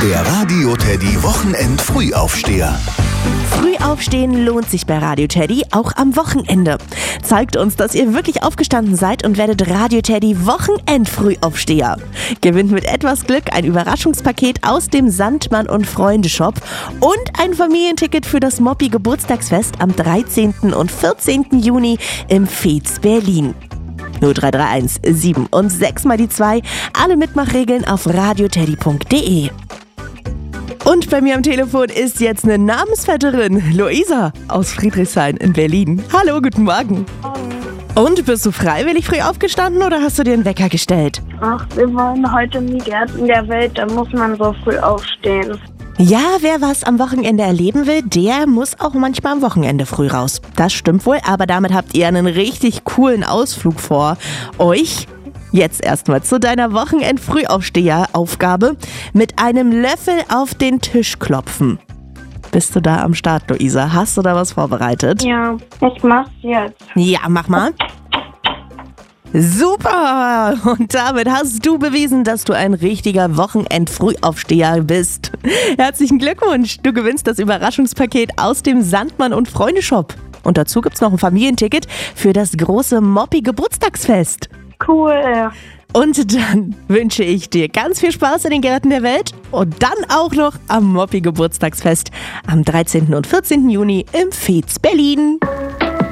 Der Radio Teddy Wochenend Frühaufsteher. Frühaufstehen lohnt sich bei Radio Teddy, auch am Wochenende. Zeigt uns, dass ihr wirklich aufgestanden seid und werdet Radio Teddy Wochenend Frühaufsteher. Gewinnt mit etwas Glück ein Überraschungspaket aus dem Sandmann und Freunde Shop und ein Familienticket für das Moppi Geburtstagsfest am 13. und 14. Juni im Veets Berlin. 0331 7 und 6 mal die 2. Alle Mitmachregeln auf radioteddy.de. Und bei mir am Telefon ist jetzt eine Namensvetterin, Luisa aus Friedrichshain in Berlin. Hallo, guten Morgen. Und bist du freiwillig früh aufgestanden oder hast du dir einen Wecker gestellt? Ach, wir wollen heute nie Gärten der Welt, da muss man so früh aufstehen. Ja, wer was am Wochenende erleben will, der muss auch manchmal am Wochenende früh raus. Das stimmt wohl, aber damit habt ihr einen richtig coolen Ausflug vor euch. Jetzt erstmal zu deiner Wochenend-Frühaufsteher-Aufgabe. Mit einem Löffel auf den Tisch klopfen. Bist du da am Start, Luisa? Hast du da was vorbereitet? Ja, ich mach's jetzt. Ja, mach mal. Super! Und damit hast du bewiesen, dass du ein richtiger Wochenend-Frühaufsteher bist. Herzlichen Glückwunsch! Du gewinnst das Überraschungspaket aus dem Sandmann und Freunde Shop. Und dazu gibt's noch ein Familienticket für das große Moppi Geburtstagsfest. Cool. Und dann wünsche ich dir ganz viel Spaß in den Gärten der Welt und dann auch noch am Moppi Geburtstagsfest am 13. und 14. Juni im Veets Berlin.